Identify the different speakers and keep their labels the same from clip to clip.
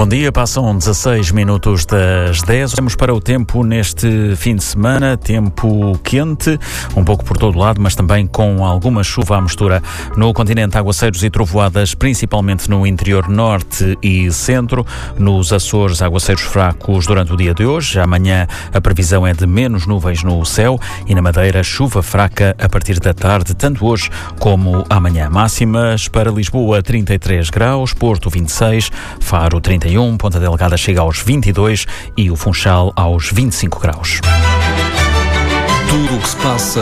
Speaker 1: Bom dia, passam 16 minutos das 10. Vamos para o tempo neste fim de semana. Tempo quente, um pouco por todo lado, mas também com alguma chuva à mistura no continente. Aguaceiros e trovoadas, principalmente no interior norte e centro. Nos Açores, aguaceiros fracos durante o dia de hoje. Amanhã a previsão é de menos nuvens no céu e na Madeira chuva fraca a partir da tarde, tanto hoje como amanhã. Máximas para Lisboa 33 graus, Porto 26, Faro 31, Ponta Delgada chega aos 22 e o Funchal aos 25 graus.
Speaker 2: Tudo o que se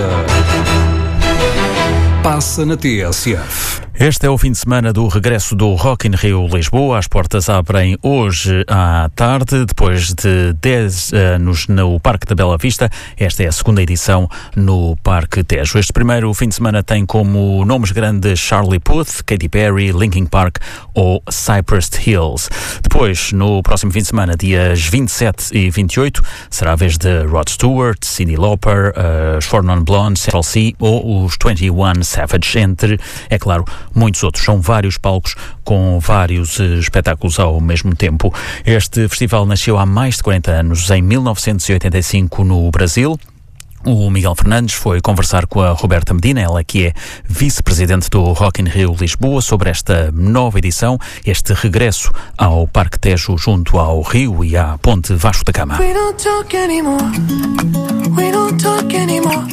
Speaker 2: passa na TSF.
Speaker 1: Este é o fim de semana do regresso do Rock in Rio Lisboa. As portas abrem hoje à tarde, depois de 10 anos no Parque da Bela Vista. Esta é a segunda edição no Parque Tejo. Este primeiro fim de semana tem como nomes grandes Charlie Puth, Katy Perry, Linkin Park ou Cypress Hills. Depois, no próximo fim de semana, dias 27 e 28, será a vez de Rod Stewart, Cyndi Lauper, os Four Non Blondes, Central C ou os 21 Savage, entre, é claro, muitos outros. São vários palcos com vários espetáculos ao mesmo tempo. Este festival nasceu há mais de 40 anos, em 1985, no Brasil. O Miguel Fernandes foi conversar com a Roberta Medina, ela que é vice-presidente do Rock in Rio Lisboa, sobre esta nova edição, este regresso ao Parque Tejo junto ao Rio e à Ponte Vasco da Gama.
Speaker 3: We don't talk anymore. We don't talk anymore.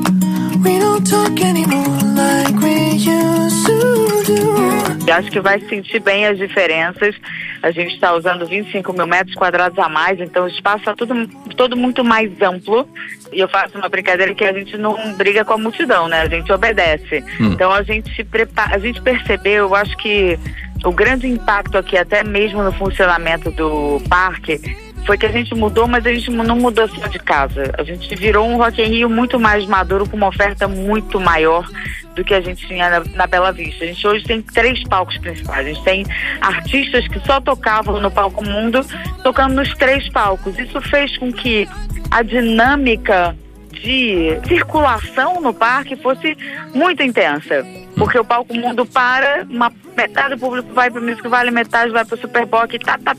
Speaker 3: We don't talk anymore like we used to do.
Speaker 4: Acho que vai sentir bem as diferenças. A gente está usando 25 mil metros quadrados a mais, então o espaço está todo muito mais amplo. E eu faço uma brincadeira que a gente não briga com a multidão, né? A gente obedece. Então a gente percebeu, eu acho que o grande impacto aqui, até mesmo no funcionamento do parque, foi que a gente mudou, mas a gente não mudou só de casa. A gente virou um Rock in Rio muito mais maduro, com uma oferta muito maior do que a gente tinha na Bela Vista. A gente hoje tem 3 palcos principais. A gente tem artistas que só tocavam no Palco Mundo, tocando nos 3 palcos. Isso fez com que a dinâmica de circulação no parque fosse muito intensa. Porque o Palco Mundo para, metade do público vai pro Music Valley, metade vai pro Superboc,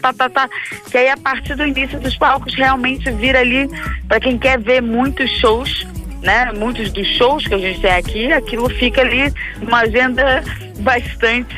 Speaker 4: que aí a partir do início dos palcos realmente vira ali, para quem quer ver muitos shows, né? Muitos dos shows que a gente tem aqui, aquilo fica ali uma agenda bastante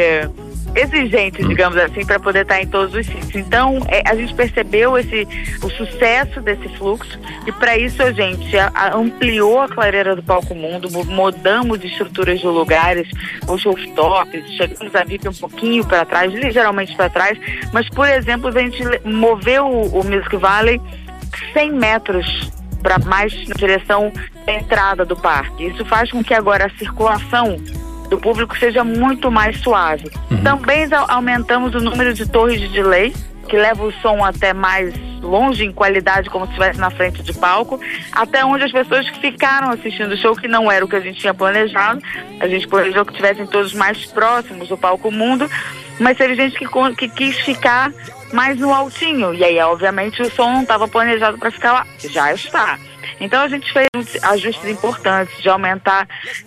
Speaker 4: exigente, digamos assim, para poder estar em todos os sítios. Então, a gente percebeu o sucesso desse fluxo e para isso a gente ampliou a clareira do Palco Mundo, mudamos de estruturas de lugares, os rooftops, chegamos a VIP um pouquinho para trás, ligeiramente para trás, mas, por exemplo, a gente moveu o Music Valley 100 metros para mais na direção da entrada do parque. Isso faz com que agora a circulação do público seja muito mais suave. Também aumentamos o número de torres de delay, que leva o som até mais longe em qualidade, como se estivesse na frente de palco, até onde as pessoas que ficaram assistindo o show, que não era o que a gente tinha planejado, a gente planejou que estivessem todos mais próximos do Palco Mundo, mas teve gente que quis ficar mais no altinho, e aí obviamente o som não estava planejado para ficar lá, já está. Então a gente fez ajustes importantes de aumentar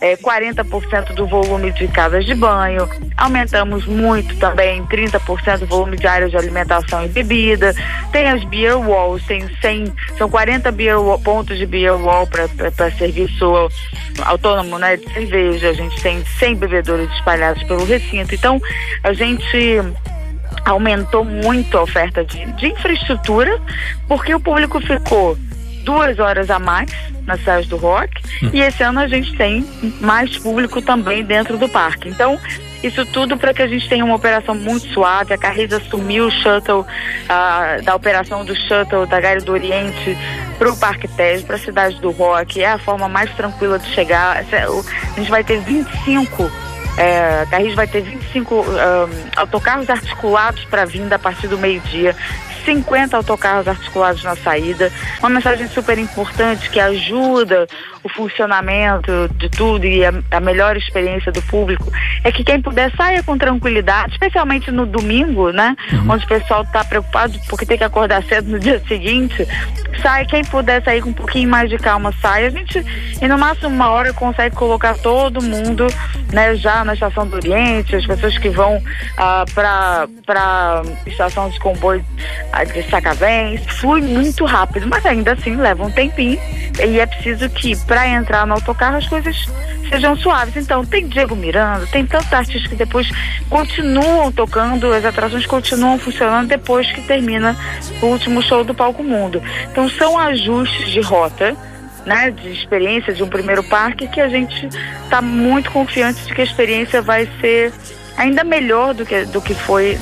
Speaker 4: 40% do volume de casas de banho, aumentamos muito também 30% do volume de áreas de alimentação e bebida, tem as beer walls, são 40 pontos de beer wall para serviço autônomo, né, de cerveja, a gente tem 100 bebedouros espalhados pelo recinto, então a gente aumentou muito a oferta de infraestrutura, porque o público ficou 2 horas a mais nas salas do rock e esse ano a gente tem mais público também dentro do parque. Então, isso tudo para que a gente tenha uma operação muito suave. A Carriza assumiu o shuttle, da operação do shuttle da Galeria do Oriente para o Parque Tejo, para a cidade do rock. É a forma mais tranquila de chegar. A gente vai ter 25 a Carris vai ter 25 autocarros articulados para vinda a partir do meio-dia, 50 autocarros articulados na saída. Uma mensagem super importante que ajuda o funcionamento de tudo e a melhor experiência do público é que quem puder saia com tranquilidade, especialmente no domingo, né? Onde o pessoal está preocupado porque tem que acordar cedo no dia seguinte. Quem puder sair com um pouquinho mais de calma, sai. A gente, em no máximo 1 hora, consegue colocar todo mundo, né, já na Estação do Oriente, as pessoas que vão para estação de comboio de Sacavém, flui muito rápido, mas ainda assim leva um tempinho e é preciso que para entrar no autocarro as coisas sejam suaves. Então tem Diego Miranda, tem tantos artistas que depois continuam tocando, as atrações continuam funcionando depois que termina o último show do Palco Mundo. Então são ajustes de rota, né, de experiência de um primeiro parque, que a gente está muito confiante de que a experiência vai ser ainda melhor do que foi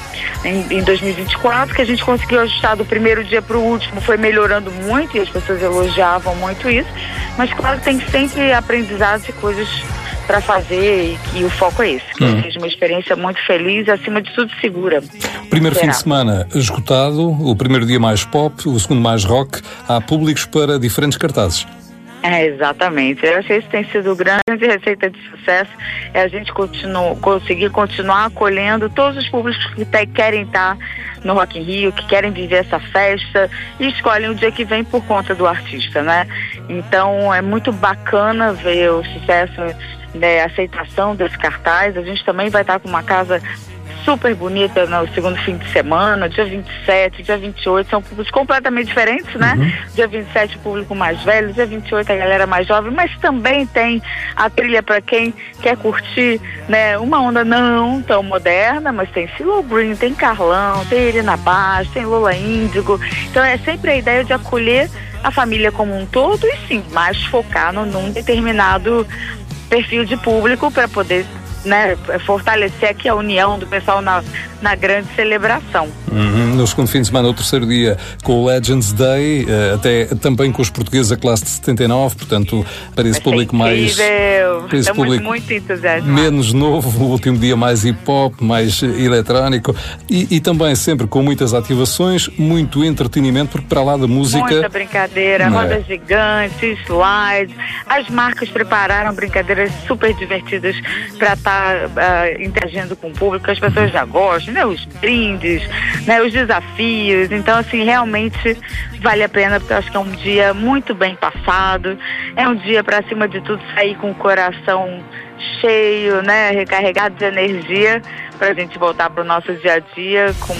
Speaker 4: em 2024, que a gente conseguiu ajustar do primeiro dia para o último, foi melhorando muito e as pessoas elogiavam muito isso, mas claro, tem sempre aprendizados e coisas para fazer e o foco é esse, que seja uma experiência muito feliz e acima de tudo segura.
Speaker 2: Primeiro fim de semana esgotado, o primeiro dia mais pop, o segundo mais rock, há públicos para diferentes cartazes.
Speaker 4: Exatamente. Eu achei que isso tem sido grande receita de sucesso, é a gente conseguir continuar acolhendo todos os públicos que querem estar no Rock in Rio, que querem viver essa festa e escolhem o dia que vem por conta do artista, né? Então é muito bacana ver o sucesso, né, a aceitação desse cartaz. A gente também vai estar com uma casa super bonita no segundo fim de semana, dia 27, dia 28, são públicos completamente diferentes, né? Dia 27 o público mais velho, dia 28 a galera mais jovem, mas também tem a trilha para quem quer curtir, né, uma onda não tão moderna, mas tem Silo Green, tem Carlão, tem Irina Baixo, tem Lola Índigo. Então é sempre a ideia de acolher a família como um todo e sim, mais focar num determinado perfil de público para poder, né, fortalecer aqui a união do pessoal na grande celebração.
Speaker 2: No segundo fim de semana, o terceiro dia, com o Legends Day, até também com os portugueses, a classe de 79, portanto, para esse público mais...
Speaker 4: Para esse público muito entusiasmado.
Speaker 2: Menos novo, o último dia mais hip-hop, mais eletrónico e também sempre com muitas ativações, muito entretenimento, porque para lá da música...
Speaker 4: Muita brincadeira, rodas gigantes, slides, as marcas prepararam brincadeiras super divertidas para estar interagindo com o público, que as pessoas já gostam, né? Os brindes, né? Os desafios. Então, assim, realmente vale a pena, porque eu acho que é um dia muito bem passado, é um dia para, acima de tudo, sair com o coração cheio, né? Recarregado de energia, para a gente voltar para o nosso dia a dia com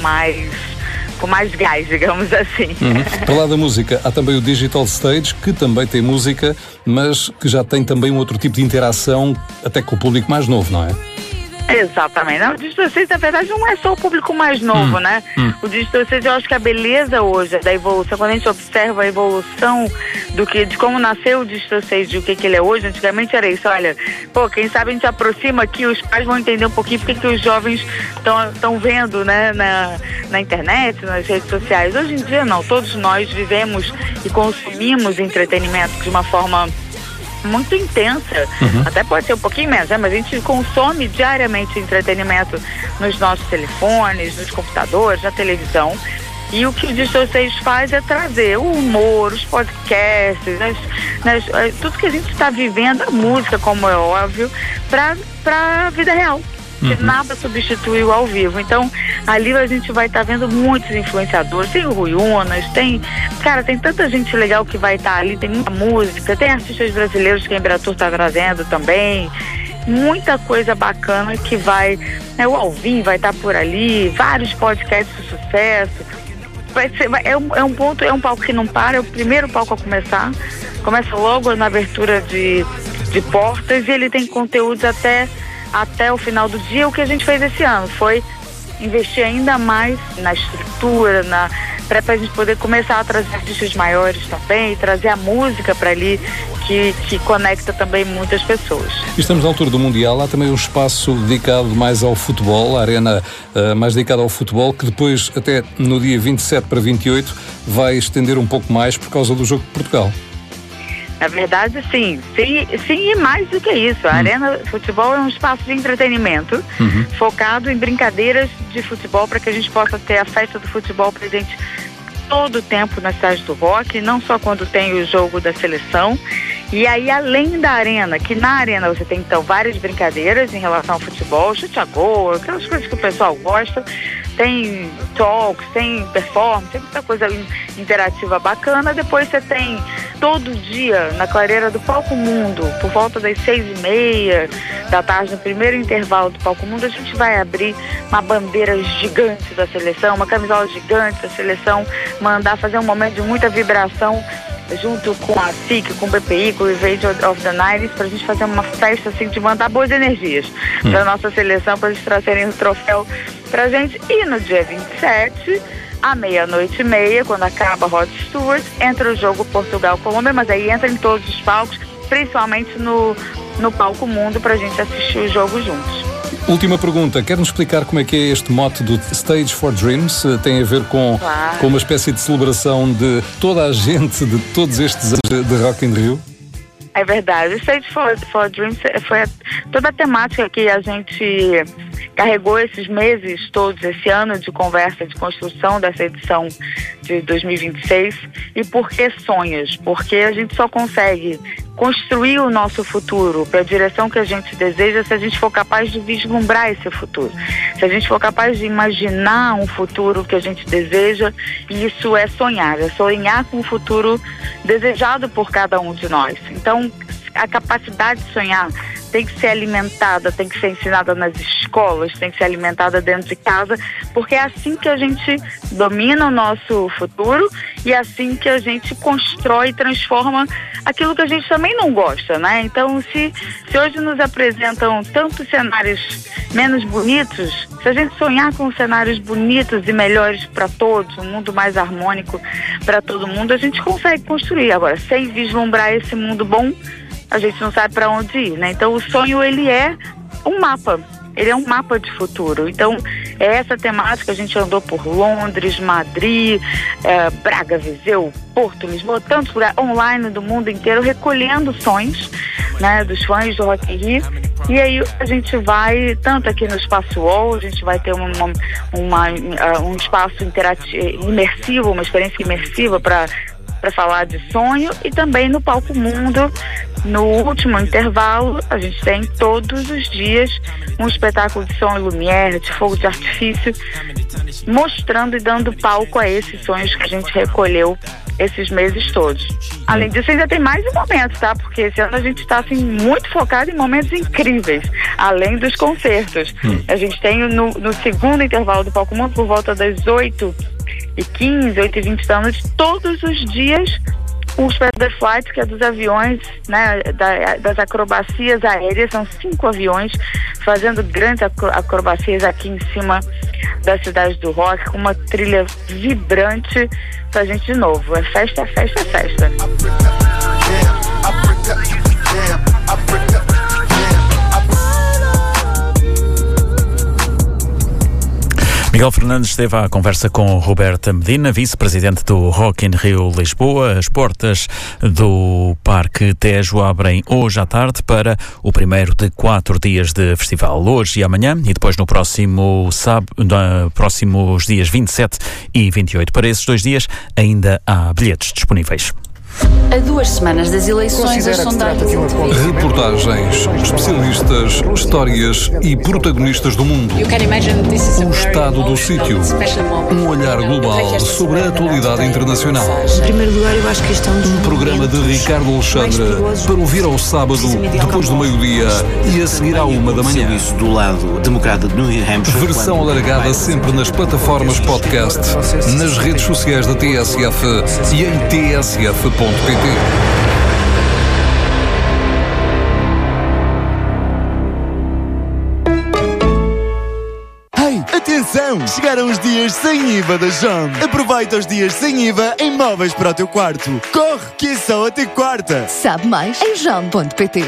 Speaker 4: mais gás, digamos assim.
Speaker 2: Para lá da música, há também o Digital Stage, que também tem música, mas que já tem também um outro tipo de interação, até com o público mais novo, não é?
Speaker 4: Exatamente. O Digital Stage, na verdade, não é só o público mais novo, né? O Digital Stage, eu acho que a beleza hoje é da evolução, quando a gente observa a evolução de como nasceu o Digital Stage, de o que ele é hoje. Antigamente era isso, olha, quem sabe a gente aproxima aqui, os pais vão entender um pouquinho porque que os jovens estão vendo, né, na internet, nas redes sociais. Hoje em dia não, todos nós vivemos e consumimos entretenimento de uma forma muito intensa, até pode ser um pouquinho menos, né? Mas a gente consome diariamente entretenimento nos nossos telefones, nos computadores, na televisão. E o que o Digital Stage faz é trazer o humor, os podcasts, tudo que a gente está vivendo, a música, como é óbvio, para a vida real. Que nada substitui o ao vivo. Então, ali a gente vai estar vendo muitos influenciadores. Tem o Rui Unas, tem tanta gente legal que vai estar ali, tem muita música, tem artistas brasileiros que a Embratur está trazendo também. Muita coisa bacana que vai, né, o Alvin vai estar por ali, vários podcasts de sucesso. É um palco que não para, é o primeiro palco a começar. Começa logo na abertura de portas e ele tem conteúdos até o final do dia. O que a gente fez esse ano foi investir ainda mais na estrutura, para a gente poder começar a trazer artistas maiores também, trazer a música para ali, que conecta também muitas pessoas.
Speaker 2: Estamos na altura do Mundial, há também um espaço dedicado mais ao futebol, a arena mais dedicada ao futebol, que depois, até no dia 27 para 28, vai estender um pouco mais por causa do jogo de Portugal.
Speaker 4: Na verdade, sim, e mais do que isso. A Arena Futebol é um espaço de entretenimento focado em brincadeiras de futebol, para que a gente possa ter a festa do futebol presente todo o tempo na cidade do Rock, não só quando tem o jogo da seleção. E aí, além da arena, que na arena você tem então várias brincadeiras em relação ao futebol, chute a gol, aquelas coisas que o pessoal gosta, tem talks, tem performance, tem muita coisa interativa bacana. Depois você tem todo dia na clareira do Palco Mundo, por volta das 6h30 da tarde, no primeiro intervalo do Palco Mundo, a gente vai abrir uma bandeira gigante da seleção, uma camisola gigante da seleção, mandar fazer um momento de muita vibração junto com a SIC, com o BPI, com o Evade of the Nights, pra gente fazer uma festa assim, de mandar boas energias pra nossa seleção, pra eles trazerem o troféu pra gente. E no dia 27, à 00:30, quando acaba a Rod Stewart, entra o jogo Portugal-Colômbia, mas aí entra em todos os palcos, principalmente no Palco Mundo, pra gente assistir o jogo juntos.
Speaker 2: Última pergunta, quer-nos explicar como é que é este mote do Stage for Dreams? Tem a ver com uma espécie de celebração de toda a gente, de todos estes anos de Rock in Rio?
Speaker 4: É verdade, o Stage for Dreams foi toda a temática que a gente carregou esses meses todos, esse ano de conversa, de construção dessa edição de 2026. E por que sonhos? Porque a gente só consegue construir o nosso futuro para a direção que a gente deseja se a gente for capaz de vislumbrar esse futuro. Se a gente for capaz de imaginar um futuro que a gente deseja, isso é sonhar com um futuro desejado por cada um de nós. Então, a capacidade de sonhar tem que ser alimentada, tem que ser ensinada nas escolas, tem que ser alimentada dentro de casa, porque é assim que a gente domina o nosso futuro e é assim que a gente constrói e transforma aquilo que a gente também não gosta, né? Então, se hoje nos apresentam tantos cenários menos bonitos, se a gente sonhar com cenários bonitos e melhores para todos, um mundo mais harmônico para todo mundo, a gente consegue construir. Agora, sem vislumbrar esse mundo bom, a gente não sabe para onde ir, né? Então o sonho, ele é um mapa, ele é um mapa de futuro. Então é essa temática. A gente andou por Londres, Madrid, Braga, Viseu, Porto, Lisboa, tantos lugares online do mundo inteiro, recolhendo sonhos, né, dos fãs do Rock in Rio. E aí a gente vai, tanto aqui no Espaço UOL, a gente vai ter um espaço imersivo, uma experiência imersiva para falar de sonho, e também no Palco Mundo, no último intervalo, a gente tem todos os dias um espetáculo de som e lumière, de fogo de artifício, mostrando e dando palco a esses sonhos que a gente recolheu esses meses todos. Além disso, ainda tem mais um momento, tá? Porque esse ano a gente está assim, muito focado em momentos incríveis, além dos concertos. A gente tem no segundo intervalo do Palco Mundo, por volta das 8h15, 8h20 da noite, todos os dias, o Feather Flight, que é dos aviões, né, das acrobacias aéreas. São 5 aviões fazendo grandes acrobacias aqui em cima da cidade do rock, com uma trilha vibrante pra gente de novo. É festa, festa, festa.
Speaker 1: Miguel Fernandes esteve à conversa com Roberta Medina, vice-presidente do Rock in Rio Lisboa. As portas do Parque Tejo abrem hoje à tarde para o primeiro de 4 dias de festival. Hoje e amanhã, e depois no próximo próximos dias 27 e 28. Para esses 2 dias ainda há bilhetes disponíveis.
Speaker 5: A 2 semanas das eleições, as sondagens...
Speaker 2: Reportagens, especialistas, histórias e protagonistas do mundo. O estado do sítio. Um olhar global sobre a atualidade internacional.
Speaker 6: Em primeiro lugar, eu acho que isto é
Speaker 2: um programa de Ricardo Alexandre para ouvir ao sábado, depois do meio-dia e a seguir à 1 da manhã.
Speaker 7: Do lado democrata de New Hampshire.
Speaker 2: Versão alargada sempre nas plataformas podcast, nas redes sociais da TSF e em tsf.pt.
Speaker 8: Hey, atenção! Chegaram os dias sem IVA da JOM. Aproveita os dias sem IVA em móveis para o teu quarto. Corre, que é só até quarta.
Speaker 5: Sabe mais em jom.pt.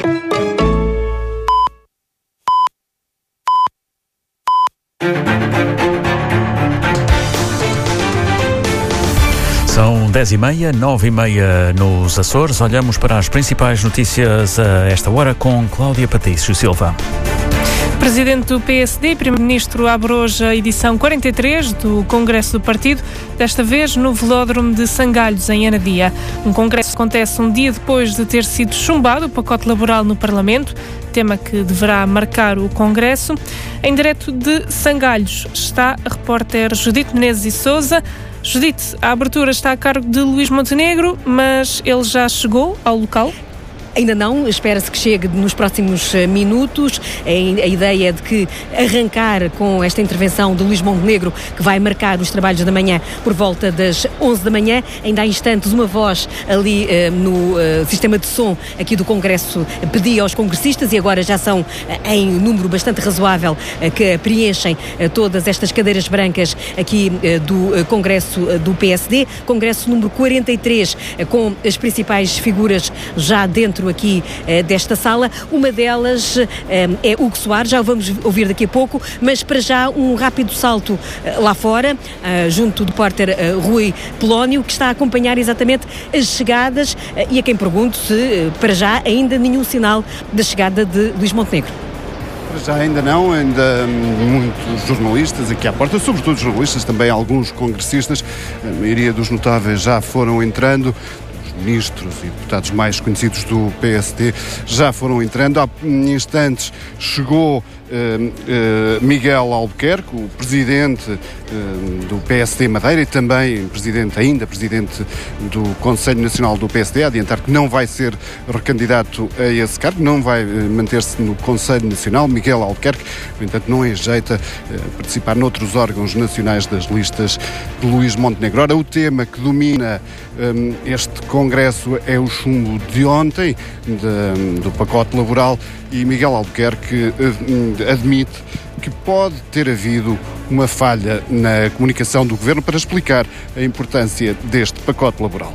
Speaker 1: São 10h30, 9h30 nos Açores. Olhamos para as principais notícias a esta hora com Cláudia Patrício Silva.
Speaker 9: Presidente do PSD, Primeiro-Ministro, abre hoje a edição 43 do Congresso do Partido, desta vez no Velódromo de Sangalhos, em Anadia. Um congresso que acontece um dia depois de ter sido chumbado o pacote laboral no Parlamento, tema que deverá marcar o Congresso. Em direto de Sangalhos está a repórter Judite Menezes e Sousa. Judite, a abertura está a cargo de Luís Montenegro, mas ele já chegou ao local?
Speaker 10: Ainda não, espera-se que chegue nos próximos minutos. A ideia é de que arrancar com esta intervenção de Luís Montenegro, que vai marcar os trabalhos da manhã por volta das 11 da manhã. Ainda há instantes uma voz ali no sistema de som aqui do Congresso pedia aos congressistas, e agora já são em número bastante razoável que preenchem todas estas cadeiras brancas aqui do Congresso do PSD. Congresso número 43, com as principais figuras já dentro aqui desta sala. Uma delas é Hugo Soares, já o vamos ouvir daqui a pouco, mas para já um rápido salto lá fora, junto do repórter Rui Polónio, que está a acompanhar exatamente as chegadas, e a quem pergunto se para já ainda nenhum sinal da chegada de Luís Montenegro.
Speaker 11: Já ainda não, ainda muitos jornalistas aqui à porta, sobretudo jornalistas, também alguns congressistas, a maioria dos notáveis já foram entrando. Ministros e deputados mais conhecidos do PSD já foram entrando. Há instantes chegou Miguel Albuquerque, o presidente do PSD Madeira e também presidente do Conselho Nacional do PSD, a adiantar que não vai ser recandidato a esse cargo, não vai manter-se no Conselho Nacional. Miguel Albuquerque, no entanto, não enjeita participar noutros órgãos nacionais das listas de Luís Montenegro. Ora, o tema que domina este Congresso é o chumbo de ontem do pacote laboral, e Miguel Albuquerque admite que pode ter havido uma falha na comunicação do Governo para explicar a importância deste pacote laboral.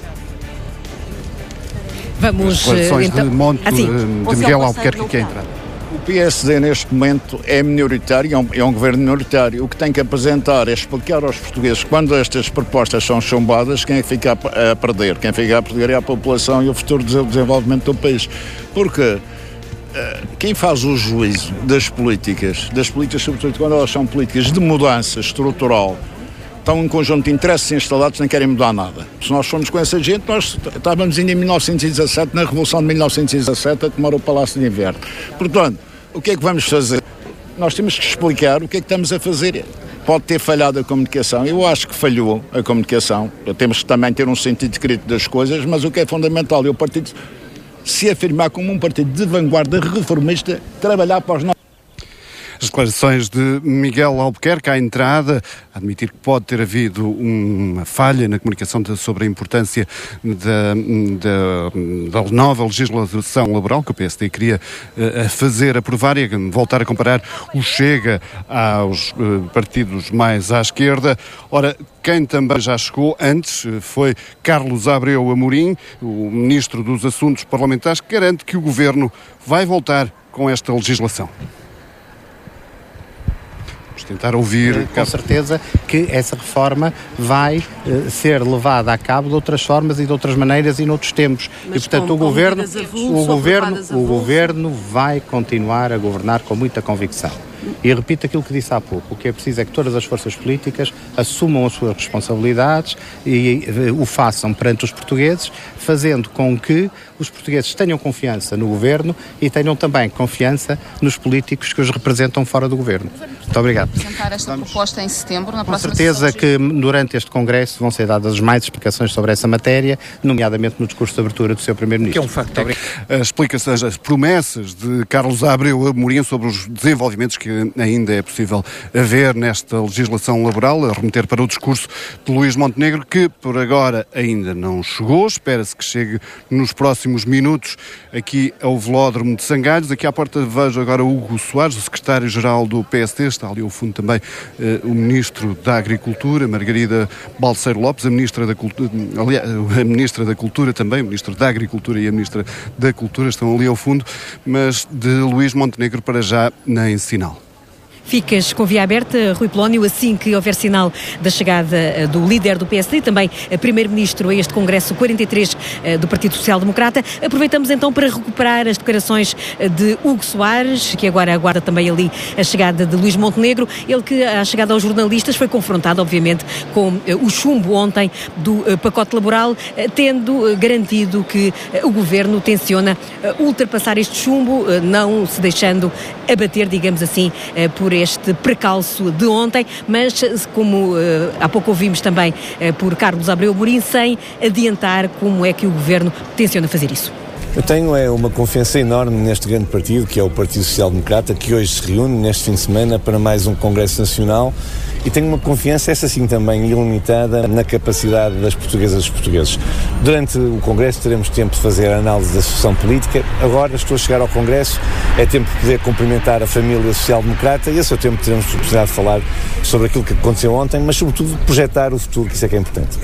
Speaker 10: Vamos
Speaker 11: declarações
Speaker 10: então...
Speaker 11: de Miguel Albuquerque, que é a entrada.
Speaker 12: O PSD neste momento é minoritário, é um governo minoritário. O que tem que apresentar é explicar aos portugueses que quando estas propostas são chumbadas, quem é que fica a perder? Quem fica a perder é a população e o futuro desenvolvimento do país. Porque quem faz o juízo das políticas sobretudo quando elas são políticas de mudança estrutural, estão um conjunto de interesses instalados, nem querem mudar nada. Se nós formos com essa gente, nós estávamos ainda em 1917, na Revolução de 1917, a tomar o Palácio de Inverno. Portanto, o que é que vamos fazer? Nós temos que explicar o que é que estamos a fazer. Pode ter falhado a comunicação. Eu acho que falhou a comunicação. Temos que também ter um sentido crítico das coisas, mas o que é fundamental é o partido se afirmar como um partido de vanguarda reformista, trabalhar para os nossos.
Speaker 11: As declarações de Miguel Albuquerque à entrada, admitir que pode ter havido uma falha na comunicação sobre a importância da nova legislação laboral que o PSD queria fazer aprovar, e voltar a comparar o Chega aos partidos mais à esquerda. Ora, quem também já chegou antes foi Carlos Abreu Amorim, o Ministro dos Assuntos Parlamentares, que garante que o Governo vai voltar com esta legislação. Tentar ouvir.
Speaker 13: Com certeza que essa reforma vai ser levada a cabo de outras formas e de outras maneiras e noutros tempos.
Speaker 10: Mas
Speaker 13: e portanto o governo vai continuar a governar com muita convicção. E repito aquilo que disse há pouco: o que é preciso é que todas as forças políticas assumam as suas responsabilidades e o façam perante os portugueses, fazendo com que os portugueses tenham confiança no governo e tenham também confiança nos políticos que os representam fora do governo. Muito obrigado.
Speaker 5: Apresentar esta proposta em setembro, na próxima
Speaker 13: Com certeza que durante este Congresso vão ser dadas mais explicações sobre essa matéria, nomeadamente no discurso de abertura do Sr. Primeiro-Ministro.
Speaker 11: Que é um facto. As explicações, as promessas de Carlos Abreu Amorim sobre os desenvolvimentos que ainda é possível haver nesta legislação laboral, a remeter para o discurso de Luís Montenegro, que por agora ainda não chegou. Espera-se que chegue nos próximos minutos aqui ao Velódromo de Sangalhos. Aqui à porta vejo agora Hugo Soares, o secretário-geral do PSD. Está ali ao fundo também o Ministro da Agricultura, Margarida Balseiro Lopes, a Ministra da Cultura, aliás, a Ministra da Cultura também, o Ministro da Agricultura e a Ministra da Cultura estão ali ao fundo, mas de Luís Montenegro para já nem sinal.
Speaker 10: Ficas com via aberta, Rui Polónio, assim que houver sinal da chegada do líder do PSD, também primeiro-ministro a este Congresso 43 do Partido Social Democrata. Aproveitamos então para recuperar as declarações de Hugo Soares, que agora aguarda também ali a chegada de Luís Montenegro. Ele que, à chegada aos jornalistas, foi confrontado, obviamente, com o chumbo ontem do pacote laboral, tendo garantido que o Governo tenciona ultrapassar este chumbo, não se deixando abater, digamos assim, por este precalço de ontem, mas como há pouco ouvimos também por Carlos Abreu Amorim, sem adiantar como é que o Governo tenciona fazer isso.
Speaker 14: Eu tenho uma confiança enorme neste grande partido, que é o Partido Social Democrata, que hoje se reúne neste fim de semana para mais um Congresso Nacional, e tenho uma confiança, essa sim também ilimitada, na capacidade das portuguesas e dos portugueses. Durante o Congresso teremos tempo de fazer a análise da situação política. Agora estou a chegar ao Congresso, é tempo de poder cumprimentar a família social-democrata, e esse é o tempo que teremos a oportunidade de falar sobre aquilo que aconteceu ontem, mas sobretudo projetar o futuro, que isso é que é importante.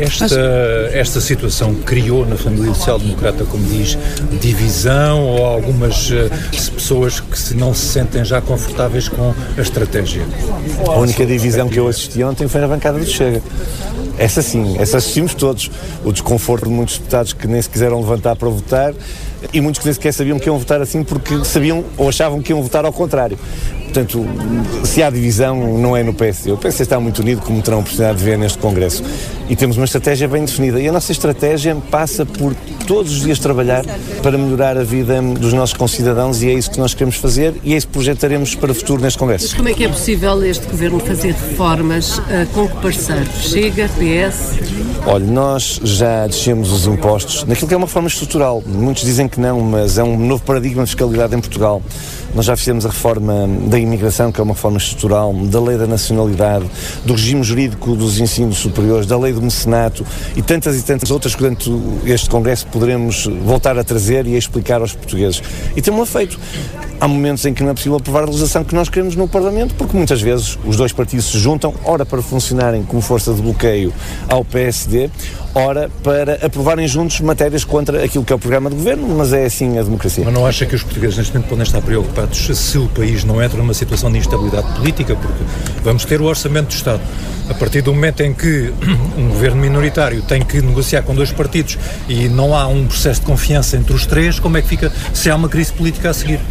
Speaker 15: Esta situação criou na família social-democrata, como diz, divisão, ou algumas pessoas que não se sentem já confortáveis com a estratégia?
Speaker 14: A única divisão que eu assisti ontem foi na bancada do Chega. Essa sim, essa assistimos todos. O desconforto de muitos deputados que nem se quiseram levantar para votar, e muitos que nem sequer sabiam que iam votar assim porque sabiam ou achavam que iam votar ao contrário. Portanto, se há divisão, não é no PSD. O PSD está muito unido, como terão a oportunidade de ver neste Congresso. E temos uma estratégia bem definida. E a nossa estratégia passa por todos os dias trabalhar para melhorar a vida dos nossos concidadãos, e é isso que nós queremos fazer, e é isso que projetaremos para o futuro neste Congresso.
Speaker 16: Mas como é que é possível este Governo fazer reformas com que parceiros? Chega, PS?
Speaker 14: Olha, nós já descemos os impostos naquilo que é uma reforma estrutural. Muitos dizem que não, mas é um novo paradigma de fiscalidade em Portugal. Nós já fizemos a reforma da imigração, que é uma reforma estrutural, da lei da nacionalidade, do regime jurídico dos ensinos superiores, da lei do mecenato e tantas outras que durante este Congresso poderemos voltar a trazer e a explicar aos portugueses. E temos-lo feito. Há momentos em que não é possível aprovar a legislação que nós queremos no Parlamento, porque muitas vezes os dois partidos se juntam, ora para funcionarem como força de bloqueio ao PSD, ora para aprovarem juntos matérias contra aquilo que é o programa de governo, mas é assim a democracia.
Speaker 15: Mas não acha que os portugueses neste momento podem estar preocupados se o país não entra numa situação de instabilidade política? Porque vamos ter o orçamento do Estado. A partir do momento em que um governo minoritário tem que negociar com dois partidos e não há um processo de confiança entre os três, como é que fica se há uma crise política a seguir?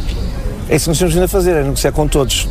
Speaker 14: É isso que nós temos vindo a fazer, é negociar com todos.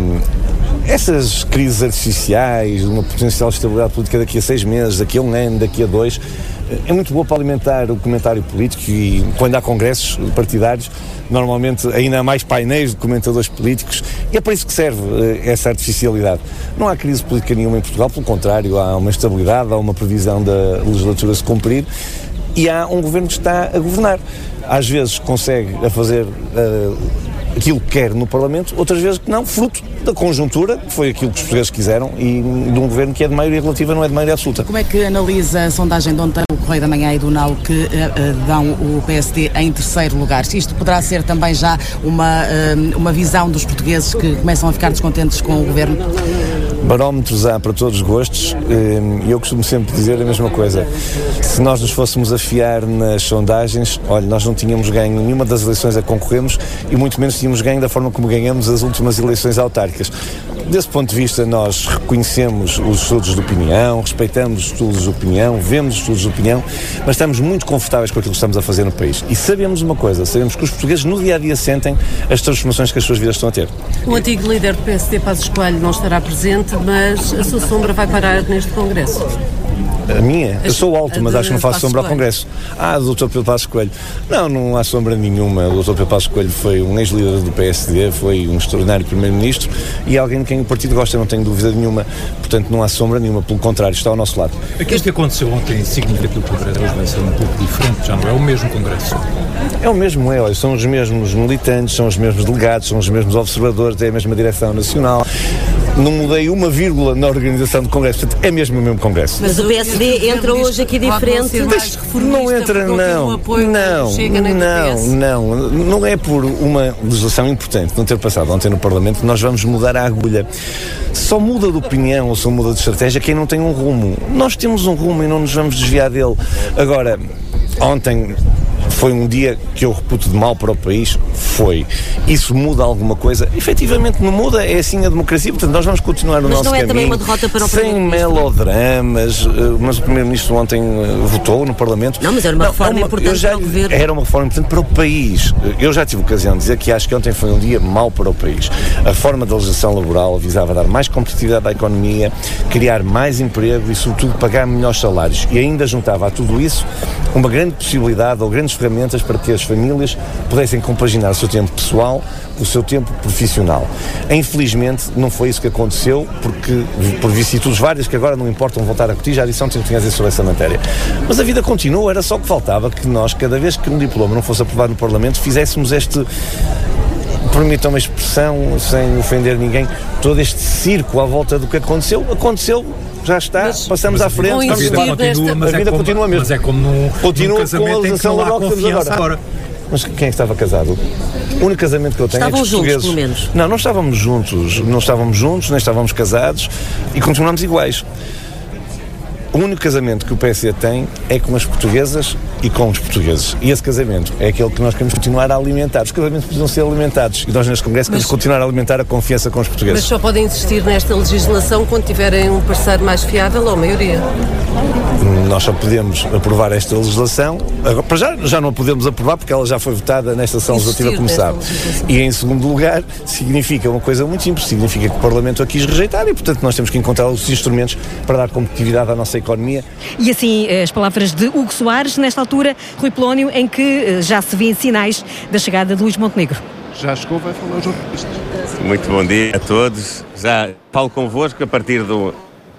Speaker 14: Essas crises artificiais, uma potencial estabilidade política daqui a 6 meses, daqui a 1 ano, daqui a 2, é muito boa para alimentar o comentário político, e quando há congressos partidários, normalmente ainda há mais painéis de comentadores políticos, e é para isso que serve essa artificialidade. Não há crise política nenhuma em Portugal, pelo contrário, há uma estabilidade, há uma previsão da legislatura se cumprir, e há um governo que está a governar. Às vezes consegue a fazer aquilo que quer no Parlamento, outras vezes que não, fruto da conjuntura, que foi aquilo que os portugueses quiseram, e de um governo que é de maioria relativa, não é de maioria absoluta.
Speaker 16: Como é que analisa a sondagem de ontem, o Correio da Manhã e do Now, que dão o PSD em terceiro lugar? Isto poderá ser também já uma visão dos portugueses que começam a ficar descontentes com o governo?
Speaker 14: Barómetros há para todos os gostos, e eu costumo sempre dizer a mesma coisa. Se nós nos fôssemos afiar nas sondagens, olha, nós não tínhamos ganho nenhuma das eleições a concorremos, e muito menos tínhamos ganho da forma como ganhamos as últimas eleições autárquicas. Desse ponto de vista, nós reconhecemos os estudos de opinião, respeitamos os estudos de opinião, vemos os estudos de opinião, mas estamos muito confortáveis com aquilo que estamos a fazer no país. E sabemos uma coisa, sabemos que os portugueses no dia-a-dia sentem as transformações que as suas vidas estão a ter.
Speaker 16: O antigo líder do PSD, Passos Coelho, não estará presente, mas a sua sombra vai parar neste Congresso.
Speaker 14: A minha? Eu sou alto, mas acho que não faço sombra ao Congresso. Do Dr. Pedro Passos Coelho. Não há sombra nenhuma. O Dr. Pedro Passos Coelho foi um ex-líder do PSD, foi um extraordinário primeiro-ministro e alguém de quem o partido gosta, não tenho dúvida nenhuma. Portanto, não há sombra nenhuma, pelo contrário, está ao nosso lado.
Speaker 15: Aquilo que aconteceu ontem significa que o Congresso hoje vai ser um pouco diferente, já não é o mesmo Congresso?
Speaker 14: É o mesmo, olha, são os mesmos militantes, são os mesmos delegados, são os mesmos observadores, é a mesma direção nacional. Não mudei uma vírgula na organização do Congresso, portanto, é mesmo o mesmo Congresso.
Speaker 16: Mas o PSD entra hoje aqui diferente.
Speaker 14: Não entra, não é por uma legislação importante não ter passado ontem no Parlamento que nós vamos mudar a agulha. Só muda de opinião ou só muda de estratégia quem não tem um rumo. Nós temos um rumo e não nos vamos desviar dele. Agora, ontem foi um dia que eu reputo de mal para o país. Foi. Isso muda alguma coisa? Efetivamente não muda, é assim a democracia, portanto nós vamos continuar o nosso caminho. Mas não é também uma derrota para o Primeiro-Ministro? Sem melodramas, mas o Primeiro-Ministro ontem votou no Parlamento.
Speaker 17: Não, mas era uma reforma importante para o Governo.
Speaker 14: Era uma reforma importante para o país. Eu já tive ocasião de dizer que acho que ontem foi um dia mau para o país. A reforma da legislação laboral visava dar mais competitividade à economia, criar mais emprego e, sobretudo, pagar melhores salários. E ainda juntava a tudo isso uma grande possibilidade ou grandes ferramentas para que as famílias pudessem compaginar o seu tempo pessoal com o seu tempo profissional. Infelizmente, não foi isso que aconteceu, porque, por vicissitudes várias que agora não importam voltar a repetir, já disse ontem que tinha a dizer sobre essa matéria. Mas a vida continua, era só que faltava que nós, cada vez que um diploma não fosse aprovado no Parlamento, fizéssemos este, permitam uma expressão, sem ofender ninguém, todo este circo à volta do que aconteceu, já está, passamos à frente.
Speaker 15: A vida continua, mas a vida continua mesmo. Mas é como num casamento em que não há confiança agora.
Speaker 14: Mas quem é que estava casado? O único casamento que eu tenho
Speaker 17: Estavam
Speaker 14: é que os portugueses...
Speaker 17: juntos, pelo menos?
Speaker 14: Não estávamos juntos, nem estávamos casados e continuamos iguais. O único casamento que o PSD tem é com as portuguesas e com os portugueses. E esse casamento é aquele que nós queremos continuar a alimentar. Os casamentos precisam ser alimentados. E nós, neste Congresso, queremos continuar a alimentar a confiança com os portugueses.
Speaker 17: Mas só podem insistir nesta legislação quando tiverem um parceiro mais fiável ou a maioria?
Speaker 14: Nós só podemos aprovar esta legislação. Agora, para já não a podemos aprovar porque ela já foi votada nesta sessão legislativa, como sabe. E, em segundo lugar, significa uma coisa muito simples. Significa que o Parlamento a quis rejeitar e, portanto, nós temos que encontrar os instrumentos para dar competitividade à nossa economia.
Speaker 10: E assim, as palavras de Hugo Soares, nesta altura, Rui Polónio, em que já se vêem sinais da chegada de Luís Montenegro.
Speaker 11: Já chegou, vai falar aos jornalistas.
Speaker 18: Muito bom dia a todos. Já falo convosco a partir do...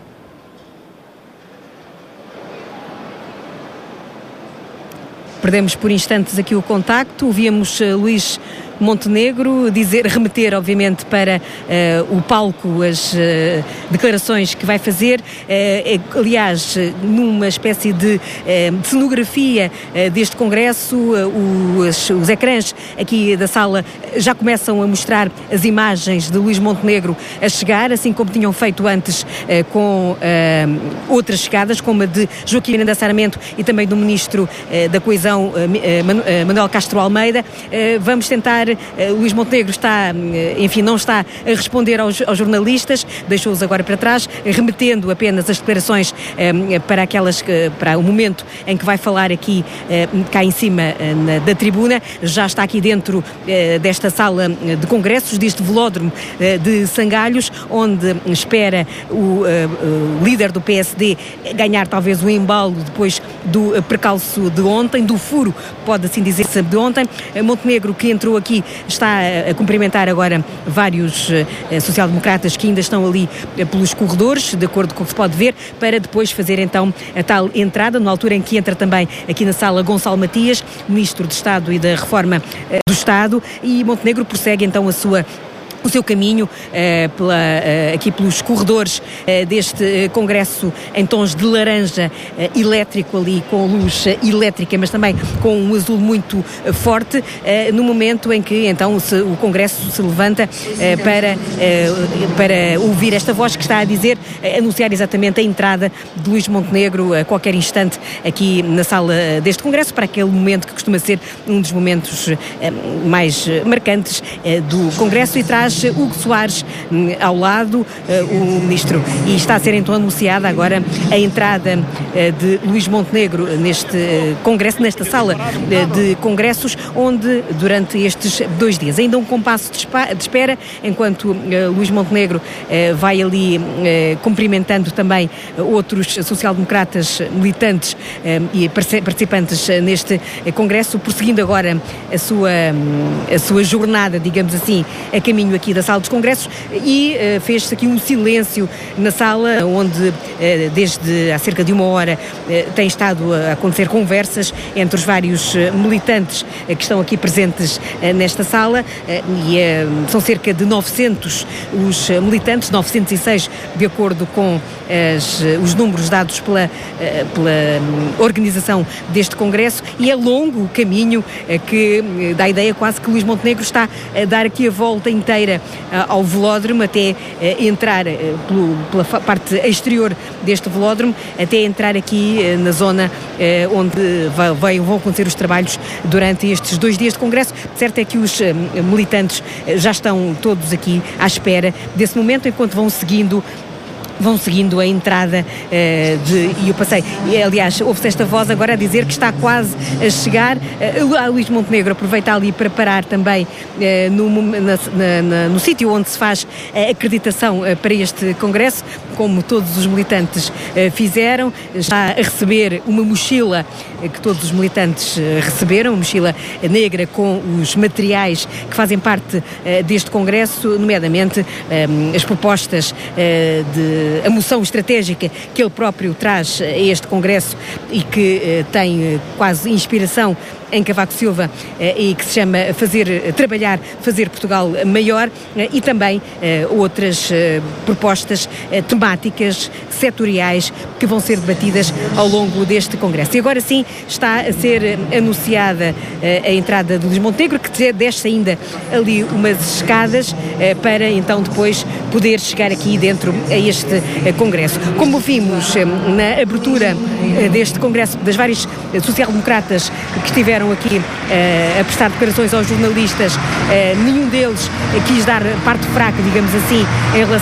Speaker 10: Perdemos por instantes aqui o contacto, ouvíamos Luís Montenegro remeter, obviamente, para o palco as declarações que vai fazer. Aliás, numa espécie de cenografia deste Congresso, os ecrãs aqui da sala já começam a mostrar as imagens de Luís Montenegro a chegar, assim como tinham feito antes com outras chegadas, como a de Joaquim Miranda Sarmento e também do Ministro da Coesão, Manuel Castro Almeida. Vamos tentar. Luís Montenegro não está a responder aos jornalistas, deixou-os agora para trás, remetendo apenas as declarações para o momento em que vai falar aqui cá em cima da tribuna. Já está aqui dentro desta sala de congressos, deste velódromo de Sangalhos, onde espera o líder do PSD ganhar talvez o embalo depois do percalço de ontem, do furo, pode assim dizer-se, de ontem. Montenegro, que entrou aqui, está a cumprimentar agora vários social-democratas que ainda estão ali pelos corredores, de acordo com o que se pode ver, para depois fazer então a tal entrada, na altura em que entra também aqui na sala Gonçalo Matias, Ministro de Estado e da Reforma do Estado, e Montenegro prossegue então o seu caminho aqui pelos corredores deste Congresso em tons de laranja elétrico ali, com luz elétrica, mas também com um azul muito forte, no momento em que então o Congresso se levanta para ouvir esta voz que está a anunciar exatamente a entrada de Luís Montenegro a qualquer instante aqui na sala deste Congresso, para aquele momento que costuma ser um dos momentos mais marcantes do Congresso, e traz Hugo Soares ao lado, o Ministro, e está a ser então anunciada agora a entrada de Luís Montenegro neste Congresso, nesta sala de congressos, onde durante estes 2 dias, ainda um compasso de espera, enquanto Luís Montenegro vai ali cumprimentando também outros social-democratas militantes e participantes neste Congresso, prosseguindo agora a sua jornada, digamos assim, a caminho aqui da sala dos congressos, e fez-se aqui um silêncio na sala, onde desde há cerca de 1 hora tem estado a acontecer conversas entre os vários militantes que estão aqui presentes nesta sala, e são cerca de 900 os militantes, 906 de acordo com os números dados pela organização deste Congresso, e é longo o caminho que dá a ideia quase que Luís Montenegro está a dar aqui a volta inteira beira ao velódromo, até entrar pela parte exterior deste velódromo, até entrar aqui na zona onde vão acontecer os trabalhos durante estes 2 dias de congresso. Certo é que os militantes já estão todos aqui à espera desse momento, enquanto vão seguindo a entrada e eu passei, aliás, ouve-se esta voz agora a dizer que está quase a chegar. A Luís Montenegro aproveita ali para parar também no sítio onde se faz a acreditação para este congresso, como todos os militantes fizeram. Está a receber uma mochila que todos os militantes receberam, uma mochila negra com os materiais que fazem parte deste congresso, nomeadamente as propostas a moção estratégica que ele próprio traz a este congresso e que tem quase inspiração em Cavaco Silva e que se chama Fazer Portugal Maior, e também outras propostas temáticas, setoriais, que vão ser debatidas ao longo deste congresso. E agora sim está a ser anunciada a entrada de Luís Montenegro, que desce ainda ali umas escadas para então depois poder chegar aqui dentro a este congresso. Como vimos na abertura deste congresso das várias social-democratas que estiveram aqui a prestar declarações aos jornalistas, nenhum deles quis dar parte fraca, digamos assim, em relação